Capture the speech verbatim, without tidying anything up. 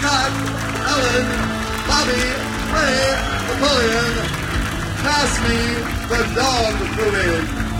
Scott, Ellen, Bobby, Ray, Napoleon. Pass me the dog food.